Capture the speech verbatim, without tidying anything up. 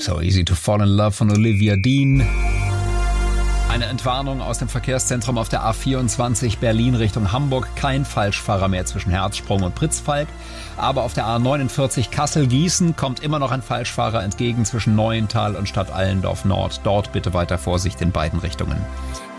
So Easy to Fall in Love von Olivia Dean. Eine Entwarnung aus dem Verkehrszentrum auf der A vierundzwanzig Berlin Richtung Hamburg. Kein Falschfahrer mehr zwischen Herzsprung und Pritzfalk. Aber auf der A neunundvierzig Kassel-Gießen kommt immer noch ein Falschfahrer entgegen zwischen Neuental und Stadt Allendorf Nord. Dort bitte weiter Vorsicht in beiden Richtungen.